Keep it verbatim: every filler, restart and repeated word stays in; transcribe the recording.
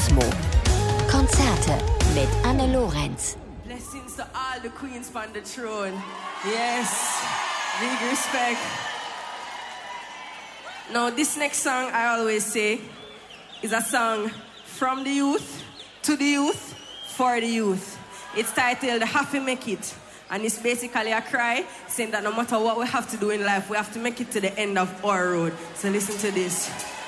Kosmo. Konzerte mit Anne Lorenz. Blessings to all the queens on the throne. Yes, big respect. Now, this next song, I always say, is a song from the youth, to the youth, for the youth. It's titled Have to Make It. And it's basically a cry saying that no matter what we have to do in life, we have to make it to the end of our road. So listen to this.